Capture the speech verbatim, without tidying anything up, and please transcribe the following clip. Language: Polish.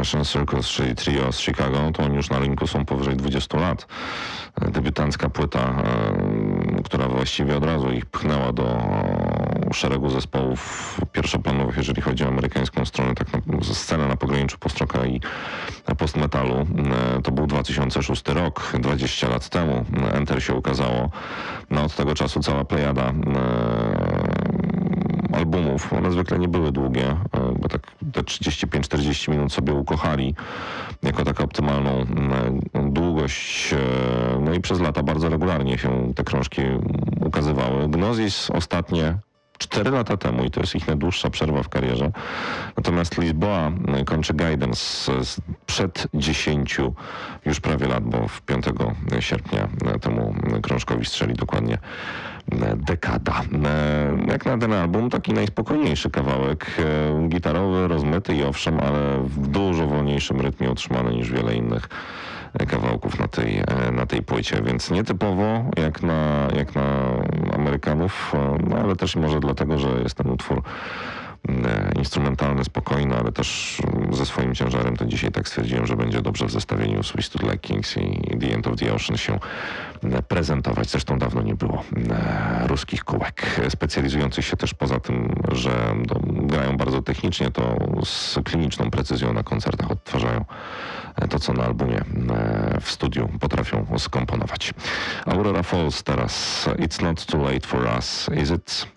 Fashion Circus, czyli trio z Chicago, to oni już na rynku są powyżej dwudziestu lat. Debiutancka płyta, która właściwie od razu ich pchnęła do szeregu zespołów pierwszoplanowych, jeżeli chodzi o amerykańską stronę, tak na, scenę na pograniczu post-rocka i post-metalu. To był dwa tysiące szósty rok, dwadzieścia lat temu. Enter się ukazało. No od tego czasu cała plejada albumów, one zwykle nie były długie, bo tak te trzydzieści pięć czterdzieści minut sobie ukochali jako taką optymalną długość. No i przez lata bardzo regularnie się te krążki ukazywały. Gnosis ostatnie cztery lata temu i to jest ich najdłuższa przerwa w karierze. Natomiast Lisboa kończy Guidance przed dziesięciu już prawie lat, bo w piątego sierpnia temu krążkowi strzeli dokładnie dekada. Jak na ten album, taki najspokojniejszy kawałek, gitarowy, rozmyty i owszem, ale w dużo wolniejszym rytmie utrzymany niż wiele innych kawałków na tej, na tej płycie, więc nietypowo jak na, jak na Amerykanów, no ale też może dlatego, że jest ten utwór instrumentalny, spokojny, ale też ze swoim ciężarem, to dzisiaj tak stwierdziłem, że będzie dobrze w zestawieniu z We Stood Like Kings i The End of the Ocean się prezentować. Zresztą dawno nie było ruskich kółek, specjalizujących się też poza tym, że to grają bardzo technicznie, to z kliniczną precyzją na koncertach odtwarzają to, co na albumie w studiu potrafią skomponować. Aurora Falls teraz. It's not too late for us, is it?